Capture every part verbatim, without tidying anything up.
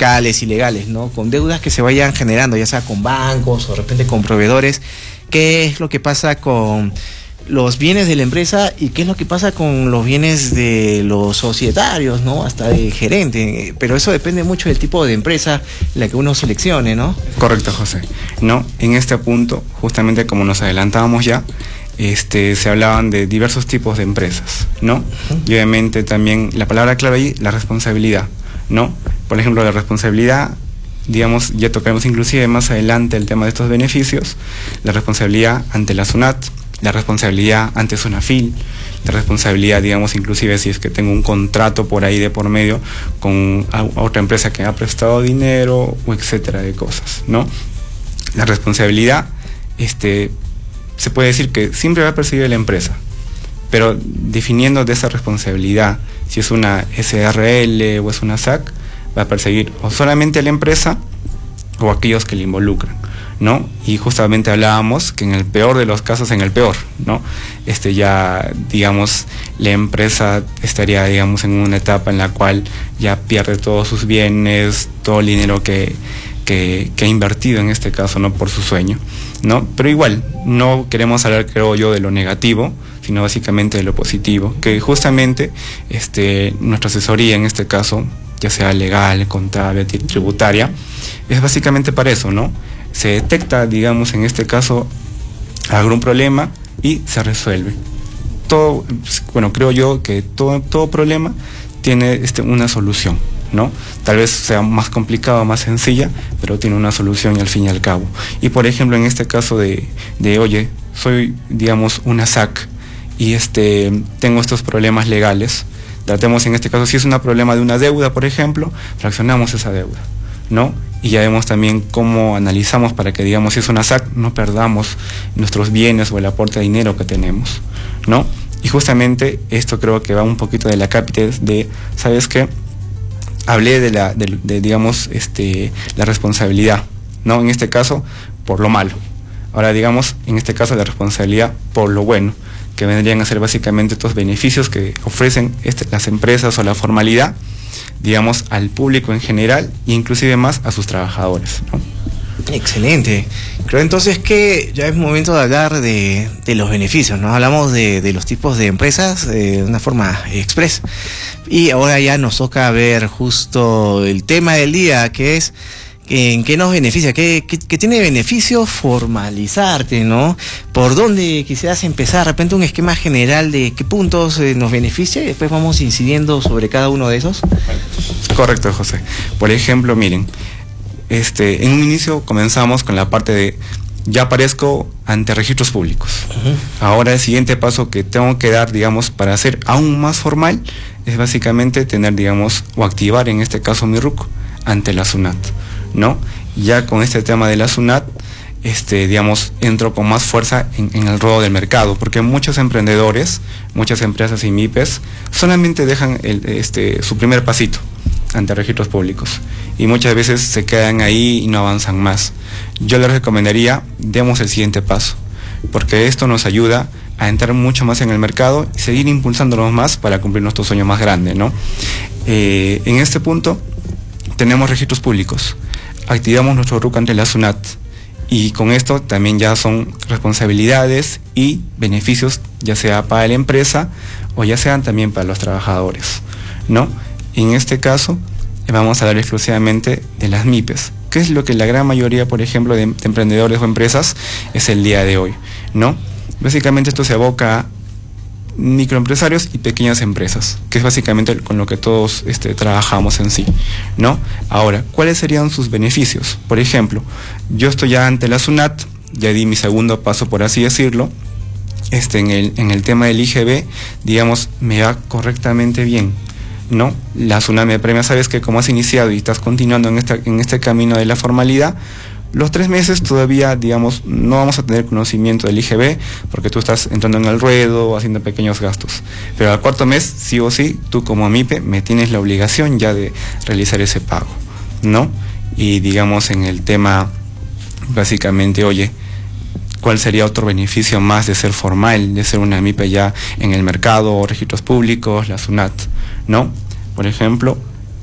fiscales y legales, ¿no? Con deudas que se vayan generando, ya sea con bancos o de repente con proveedores. ¿Qué es lo que pasa con los bienes de la empresa y qué es lo que pasa con los bienes de los societarios, ¿no? Hasta de gerente, pero eso depende mucho del tipo de empresa la que uno seleccione, ¿no? Correcto, José. No, en este punto, justamente como nos adelantábamos ya, este, se hablaban de diversos tipos de empresas, ¿no? Uh-huh. Y obviamente también la palabra clave ahí, la responsabilidad, ¿no? Por ejemplo, la responsabilidad, digamos, ya tocaremos inclusive más adelante el tema de estos beneficios, la responsabilidad ante la SUNAT, la responsabilidad ante SUNAFIL, la responsabilidad, digamos, inclusive si es que tengo un contrato por ahí de por medio con a, a otra empresa que me ha prestado dinero, o etcétera de cosas, ¿no? La responsabilidad, este, se puede decir que siempre va a perseguir la empresa, pero definiendo de esa responsabilidad, si es una S R L o es una S A C, va a perseguir o solamente a la empresa o a aquellos que le involucran, ¿no? Y justamente hablábamos que en el peor de los casos, en el peor, ¿no? Este ya, digamos, la empresa estaría, digamos, en una etapa en la cual ya pierde todos sus bienes, todo el dinero que, que, que ha invertido en este caso, ¿no? Por su sueño, ¿no? Pero igual, no queremos hablar, creo yo, de lo negativo, sino básicamente de lo positivo, que justamente este, nuestra asesoría en este caso, ya sea legal, contable, tributaria, es básicamente para eso, ¿no? Se detecta, digamos, en este caso, algún problema y se resuelve. Todo, bueno, creo yo que todo, todo problema tiene este, una solución, ¿no? Tal vez sea más complicado, más sencilla, pero tiene una solución al fin y al cabo. Y por ejemplo, en este caso de, de oye, soy, digamos, una S A C y este, tengo estos problemas legales, tratemos en este caso, si es un problema de una deuda, por ejemplo, fraccionamos esa deuda, ¿no? Y ya vemos también cómo analizamos para que, digamos, si es una S A C, no perdamos nuestros bienes o el aporte de dinero que tenemos, ¿no? Y justamente esto creo que va un poquito de la cápita de, ¿sabes qué? Hablé de la, de, de, digamos, este, la responsabilidad, ¿no? En este caso, por lo malo. Ahora, digamos, en este caso, la responsabilidad por lo bueno, que vendrían a ser básicamente estos beneficios que ofrecen este, las empresas o la formalidad, digamos, al público en general e inclusive más a sus trabajadores, ¿no? Excelente. Creo entonces que ya es momento de hablar de, de los beneficios, ¿no? Hablamos de, de los tipos de empresas eh, de una forma express. Y ahora ya nos toca ver justo el tema del día, que es ¿en qué nos beneficia? ¿Qué, qué, qué tiene beneficio formalizarte, ¿no? ¿Por dónde quisieras empezar? De repente un esquema general de qué puntos eh, nos beneficia y después vamos incidiendo sobre cada uno de esos. Correcto, José. Por ejemplo, miren, este, en un inicio comenzamos con la parte de ya aparezco ante registros públicos. Uh-huh. Ahora el siguiente paso que tengo que dar, digamos, para hacer aún más formal, es básicamente tener, digamos, o activar en este caso mi R U C ante la SUNAT, ¿no? Ya con este tema de la SUNAT, este, digamos, entro con más fuerza en, en el ruedo del mercado, porque muchos emprendedores, muchas empresas y M I P E S solamente dejan el, este, su primer pasito ante registros públicos y muchas veces se quedan ahí y no avanzan más. Yo les recomendaría, demos el siguiente paso, porque esto nos ayuda a entrar mucho más en el mercado y seguir impulsándonos más para cumplir nuestro sueño más grande, ¿no? Eh, en este punto tenemos registros públicos, activamos nuestro R U C ante la SUNAT y con esto también ya son responsabilidades y beneficios, ya sea para la empresa o ya sean también para los trabajadores, ¿no? En este caso vamos a hablar exclusivamente de las M I P E S, que es lo que la gran mayoría, por ejemplo, de, de emprendedores o empresas es el día de hoy, ¿no? Básicamente esto se aboca a microempresarios y pequeñas empresas, que es básicamente con lo que todos este, trabajamos en sí, ¿no? Ahora, ¿cuáles serían sus beneficios? Por ejemplo, yo estoy ya ante la SUNAT, ya di mi segundo paso, por así decirlo, este, en el, en el tema del I G B, digamos, me va correctamente bien, ¿no? La SUNAT me premia, sabes que como has iniciado y estás continuando en, esta, en este camino de la formalidad, los tres meses todavía, digamos, no vamos a tener conocimiento del I G B porque tú estás entrando en el ruedo, haciendo pequeños gastos. Pero al cuarto mes, sí o sí, tú como M I P E me tienes la obligación ya de realizar ese pago, ¿no? Y digamos en el tema, básicamente, oye, ¿cuál sería otro beneficio más de ser formal, de ser una M I P E ya en el mercado, registros públicos, la SUNAT, ¿no? Por ejemplo,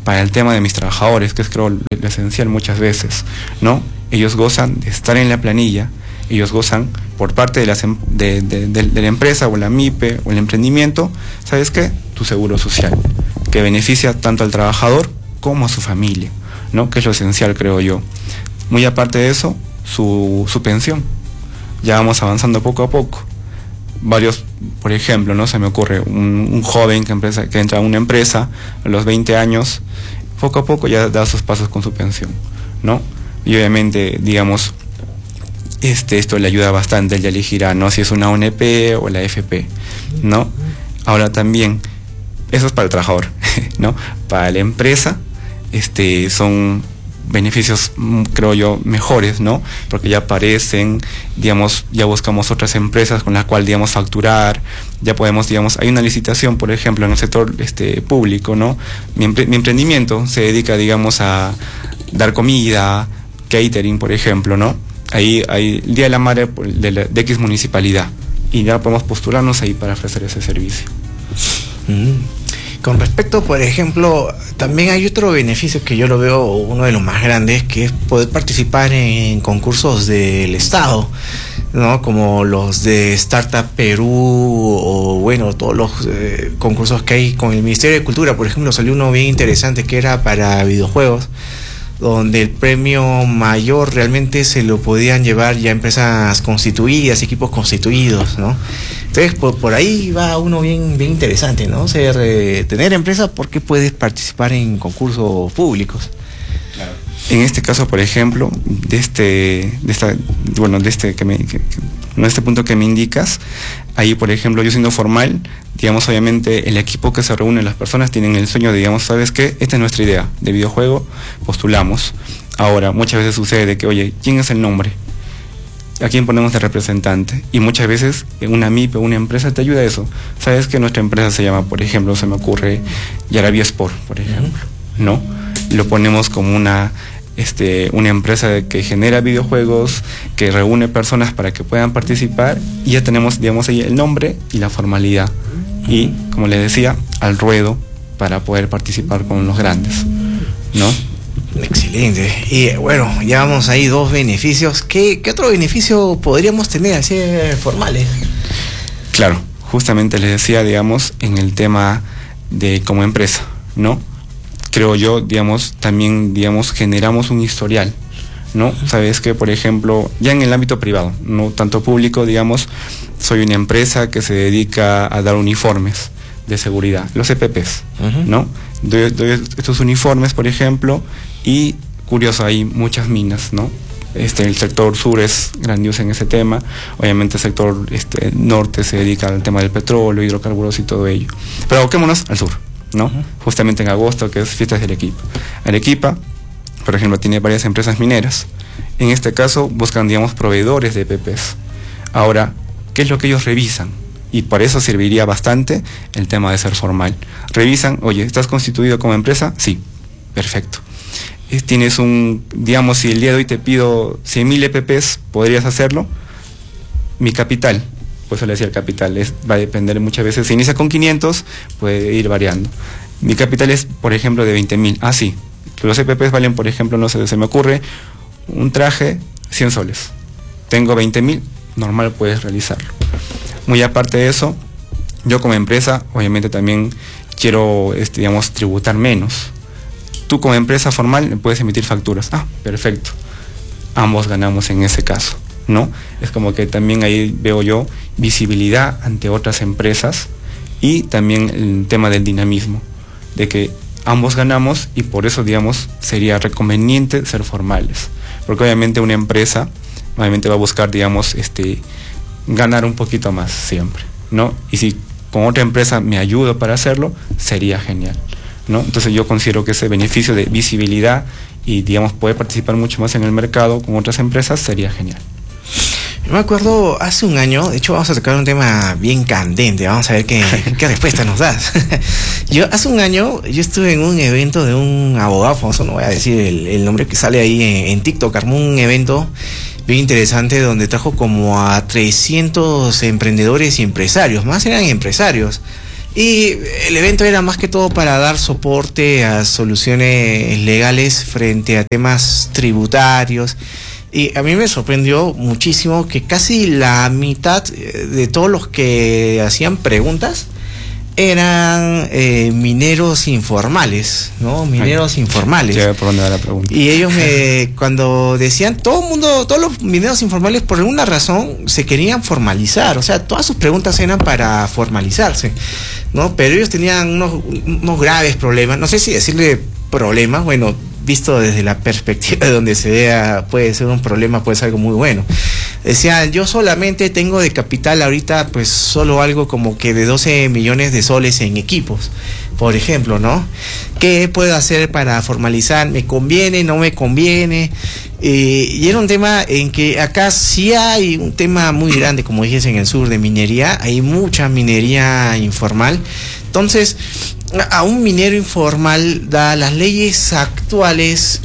para el tema de mis trabajadores, que es creo lo, lo esencial muchas veces, ¿no? Ellos gozan de estar en la planilla, ellos gozan por parte de, las, de, de, de, de la empresa o la MIPE o el emprendimiento, ¿sabes qué? Tu seguro social, que beneficia tanto al trabajador como a su familia, ¿no? Que es lo esencial, creo yo. Muy aparte de eso, su, su pensión. Ya vamos avanzando poco a poco. Varios, por ejemplo, ¿no? Se me ocurre un, un joven que, empresa, que entra a una empresa a los veinte años, poco a poco ya da sus pasos con su pensión, ¿no? Y obviamente, digamos, este, esto le ayuda bastante, él ya elegirá, ¿no? Si es una O N P o la F P, ¿no? Ahora también, eso es para el trabajador, ¿no? Para la empresa, este, son beneficios, creo yo, mejores, ¿no? Porque ya aparecen, digamos, ya buscamos otras empresas con las cuales, digamos, facturar, ya podemos, digamos, hay una licitación, por ejemplo, en el sector este, público, ¿no? Mi, empre mi emprendimiento se dedica, digamos, a dar comida, catering, por ejemplo, ¿no? Ahí hay el Día de la Madre de, la, de X municipalidad y ya podemos postularnos ahí para ofrecer ese servicio. Mm. Con respecto, por ejemplo, también hay otro beneficio que yo lo veo uno de los más grandes, que es poder participar en concursos del Estado, ¿no? Como los de Startup Perú o bueno, todos los eh, concursos que hay con el Ministerio de Cultura. Por ejemplo, salió uno bien interesante que era para videojuegos, donde el premio mayor realmente se lo podían llevar ya empresas constituidas, equipos constituidos, ¿no? Entonces, por, por ahí va uno bien, bien interesante, ¿no? Ser, eh, tener empresa porque puedes participar en concursos públicos. Claro. En este caso, por ejemplo, de este, de esta, bueno, de este que me, que, no este punto que me indicas, ahí, por ejemplo, yo siendo formal, digamos, obviamente el equipo que se reúne, las personas tienen el sueño de, digamos, ¿sabes qué? Esta es nuestra idea de videojuego, postulamos. Ahora, muchas veces sucede de que, oye, ¿quién es el nombre? ¿A quién ponemos de representante? Y muchas veces una MIPE o una empresa te ayuda a eso. ¿Sabes que nuestra empresa se llama, por ejemplo, se me ocurre Yarabia Sport, por ejemplo, ¿no? Lo ponemos como una, este, una empresa de, que genera videojuegos, que reúne personas para que puedan participar y ya tenemos, digamos, ahí el nombre y la formalidad. Y, como les decía, al ruedo para poder participar con los grandes, ¿no? Excelente. Y bueno, ya vamos ahí dos beneficios. ¿Qué, qué otro beneficio podríamos tener así formales? Claro, justamente les decía, digamos, en el tema de como empresa, ¿no? Creo yo, digamos, también, digamos, generamos un historial, ¿no? Sabes que, por ejemplo, ya en el ámbito privado, no tanto público, digamos, soy una empresa que se dedica a dar uniformes de seguridad, los E P Ps, uh-huh. ¿no? Doy, doy estos uniformes, por ejemplo, y curioso, hay muchas minas, ¿no? Este, el sector sur es grandioso en ese tema, obviamente el sector este, norte se dedica al tema del petróleo, hidrocarburos y todo ello. Pero aboquémonos al sur, ¿no? Uh-huh. Justamente en agosto, que es fiestas de Arequipa. Arequipa, por ejemplo, tiene varias empresas mineras. En este caso buscan, digamos, proveedores de E P Ps. Ahora, ¿qué es lo que ellos revisan? Y por eso serviría bastante el tema de ser formal. Revisan, oye, ¿estás constituido como empresa? Sí, perfecto. Tienes un, digamos, si el día de hoy te pido cien mil E P Ps, ¿podrías hacerlo? Mi capital, pues eso le decía el capital, es, va a depender muchas veces, si inicia con quinientos, puede ir variando. Mi capital es, por ejemplo, de veinte mil. Ah, sí, los E P Ps valen, por ejemplo, no sé, se me ocurre, un traje, cien soles. Tengo veinte mil, normal puedes realizarlo. Muy aparte de eso, yo como empresa, obviamente también quiero, este, digamos, tributar menos. Tú como empresa formal puedes emitir facturas. Ah, perfecto. Ambos ganamos en ese caso, ¿no? Es como que también ahí veo yo visibilidad ante otras empresas y también el tema del dinamismo, de que ambos ganamos y por eso, digamos, sería reconveniente ser formales. Porque obviamente una empresa, obviamente va a buscar, digamos, este... ganar un poquito más siempre, ¿no? Y si con otra empresa me ayudo para hacerlo, sería genial, ¿no? Entonces yo considero que ese beneficio de visibilidad y, digamos, poder participar mucho más en el mercado con otras empresas sería genial. Yo me acuerdo hace un año, de hecho vamos a tocar un tema bien candente, vamos a ver qué, qué respuesta nos das. Yo hace un año, yo estuve en un evento de un abogado famoso, no voy a decir el, el nombre que sale ahí en, en TikTok, armó un evento bien interesante donde trajo como a trescientos emprendedores y empresarios, más eran empresarios, Y el evento era más que todo para dar soporte a soluciones legales frente a temas tributarios. Y a mí me sorprendió muchísimo que casi la mitad de todos los que hacían preguntas eran eh, mineros informales, ¿no? Mineros Ay, informales. Ya por dónde va la pregunta. Y ellos me, cuando decían, todo el mundo, todos los mineros informales por alguna razón se querían formalizar, o sea, todas sus preguntas eran para formalizarse, ¿no? Pero ellos tenían unos, unos graves problemas, no sé si decirle problemas, bueno, visto desde la perspectiva de donde se vea, puede ser un problema, puede ser algo muy bueno. Decían, yo solamente tengo de capital ahorita pues solo algo como que de doce millones de soles en equipos, por ejemplo, ¿no? ¿Qué puedo hacer para formalizar? ¿Me conviene? ¿No me conviene? Eh, y era un tema en que acá sí hay un tema muy grande, como dijiste, en el sur de minería, hay mucha minería informal. Entonces, a un minero informal, da las leyes actuales,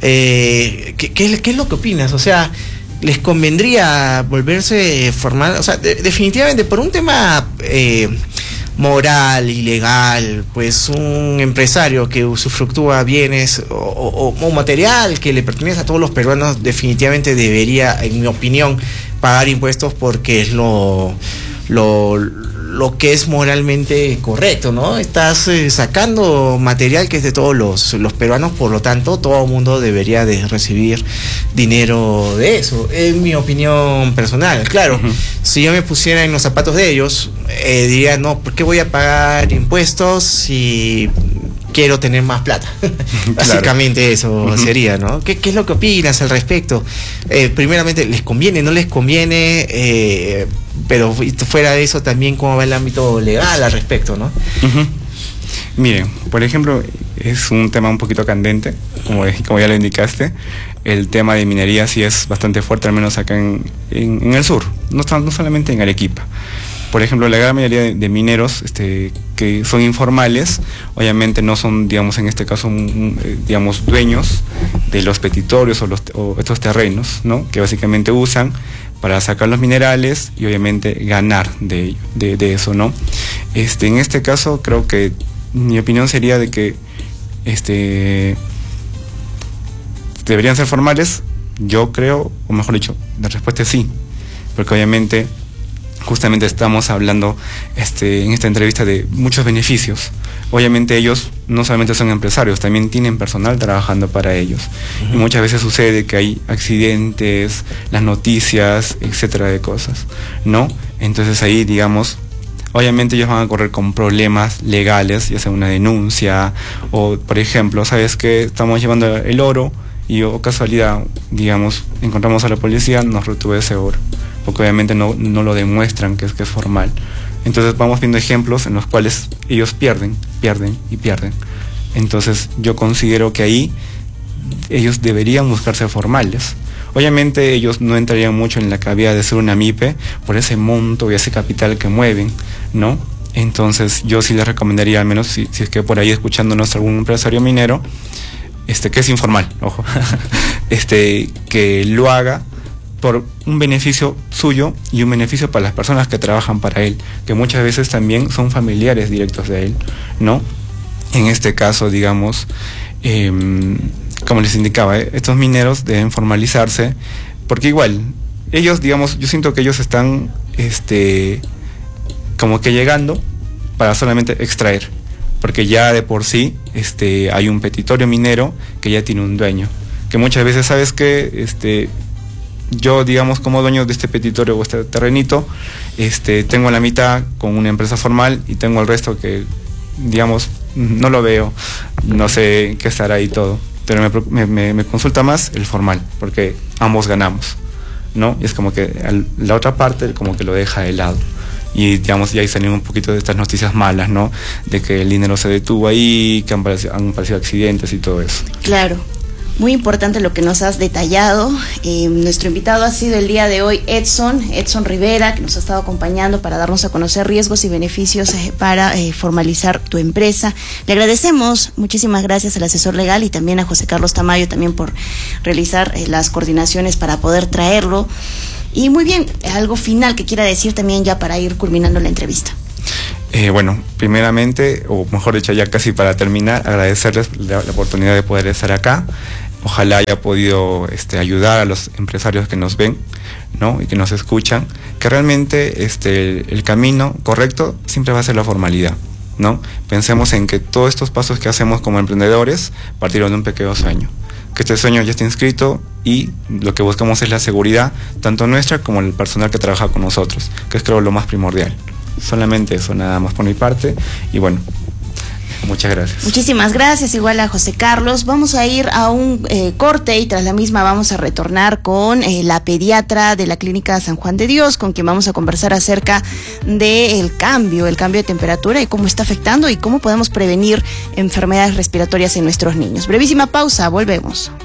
eh, ¿qué, qué, ¿qué es lo que opinas? O sea, ¿les convendría volverse formal? O sea, de, definitivamente por un tema eh, moral y legal, pues un empresario que usufructúa bienes o, o, o material que le pertenece a todos los peruanos definitivamente debería, en mi opinión, pagar impuestos porque es lo... lo lo que es moralmente correcto, ¿no? Estás eh, sacando material que es de todos los, los peruanos, por lo tanto, todo el mundo debería de recibir dinero de eso, en mi opinión personal. Claro, uh-huh. Si yo me pusiera en los zapatos de ellos, eh, diría, no, ¿por qué voy a pagar impuestos si quiero tener más plata? Básicamente claro. Eso uh-huh. sería, ¿no? ¿Qué, ¿Qué es lo que opinas al respecto? Eh, primeramente, ¿les conviene, no les conviene? Eh, pero fuera de eso también, ¿cómo va el ámbito legal al respecto, no? Uh-huh. Miren, por ejemplo, es un tema un poquito candente, como, como ya lo indicaste. El tema de minería sí es bastante fuerte, al menos acá en, en, en el sur, no, no solamente en Arequipa. Por ejemplo, la gran mayoría de, de mineros este, que son informales, obviamente no son, digamos, en este caso, un, digamos, dueños de los petitorios o, los, o estos terrenos, ¿no? Que básicamente usan para sacar los minerales y obviamente ganar de, de, de eso, ¿no? Este, en este caso, creo que mi opinión sería de que este, deberían ser formales. Yo creo, o mejor dicho, la respuesta es sí, porque obviamente justamente estamos hablando este, en esta entrevista de muchos beneficios. Obviamente ellos no solamente son empresarios, también tienen personal trabajando para ellos. Uh-huh. Y muchas veces sucede que hay accidentes, las noticias, etcétera de cosas, ¿no? Entonces ahí, digamos, obviamente ellos van a correr con problemas legales, ya sea una denuncia, o por ejemplo, ¿sabes qué? Estamos llevando el oro y o casualidad, digamos, encontramos a la policía, nos retuvo ese oro, porque obviamente no, no lo demuestran que es, que es formal. Entonces vamos viendo ejemplos en los cuales ellos pierden, pierden y pierden. Entonces yo considero que ahí ellos deberían buscarse formales. Obviamente ellos no entrarían mucho en la cabida de ser una M I P E por ese monto y ese capital que mueven, ¿no? Entonces yo sí les recomendaría, al menos si, si es que por ahí escuchándonos algún empresario minero, este que es informal, ojo, este que lo haga por un beneficio suyo y un beneficio para las personas que trabajan para él, que muchas veces también son familiares directos de él, ¿no? En este caso, digamos, eh, como les indicaba, eh, estos mineros deben formalizarse, porque igual, ellos, digamos, yo siento que ellos están, este, como que llegando para solamente extraer, porque ya de por sí, este, hay un petitorio minero que ya tiene un dueño, que muchas veces, ¿sabes qué? Este, yo, digamos, como dueño de este petitorio o este terrenito, este, tengo la mitad con una empresa formal y tengo el resto que, digamos, no lo veo, no sé qué estará ahí todo, pero me, me, me consulta más el formal, porque ambos ganamos, ¿no? Y es como que la otra parte como que lo deja de lado. Y digamos, ya ahí salen un poquito de estas noticias malas, ¿no? De que el dinero se detuvo ahí, que han aparecido, han aparecido accidentes y todo eso. Claro. Muy importante lo que nos has detallado. Eh, nuestro invitado ha sido el día de hoy Edson, Edson Rivera, que nos ha estado acompañando para darnos a conocer riesgos y beneficios eh, para eh, formalizar tu empresa. Le agradecemos, muchísimas gracias al asesor legal y también a José Carlos Tamayo también por realizar eh, las coordinaciones para poder traerlo. Y muy bien, algo final que quiera decir también ya para ir culminando la entrevista. Eh, bueno, primeramente, o mejor dicho, ya casi para terminar, agradecerles la, la oportunidad de poder estar acá. Ojalá haya podido este, ayudar a los empresarios que nos ven, ¿no? Y que nos escuchan, que realmente este, el, el camino correcto siempre va a ser la formalidad, ¿no? Pensemos en que todos estos pasos que hacemos como emprendedores partieron de un pequeño sueño. Que este sueño ya está inscrito y lo que buscamos es la seguridad, tanto nuestra como el personal que trabaja con nosotros, que es creo lo más primordial. Solamente eso, nada más por mi parte, y bueno, muchas gracias. Muchísimas gracias, igual a José Carlos. Vamos a ir a un eh, corte y tras la misma vamos a retornar con eh, la pediatra de la Clínica San Juan de Dios, con quien vamos a conversar acerca del cambio, el cambio de temperatura y cómo está afectando y cómo podemos prevenir enfermedades respiratorias en nuestros niños. Brevísima pausa, volvemos.